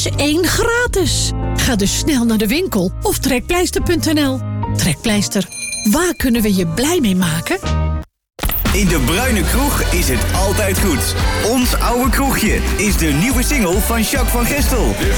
dus 1 gratis. Ga dus snel naar de winkel of Trekpleister.nl. Trekpleister, waar kunnen we je blij mee maken? In De Bruine Kroeg is het altijd goed. Ons oude kroegje is de nieuwe single van Jacques van Gestel.